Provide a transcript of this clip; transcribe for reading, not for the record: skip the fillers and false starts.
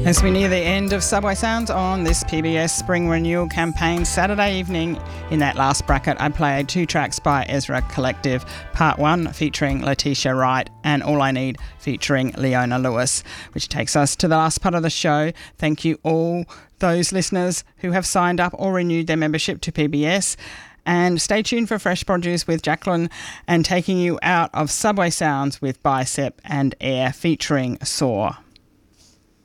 As we near the end of Subway Sounds on this PBS Spring Renewal campaign, Saturday evening in that last bracket I played 2 tracks by Ezra Collective, Part 1 featuring Letitia Wright and All I Need featuring Leona Lewis, which takes us to the last part of the show. Thank you all those listeners who have signed up or renewed their membership to PBS. And stay tuned for Fresh Produce with Jacqueline and taking you out of Subway Sounds with Bicep and Air featuring Soar.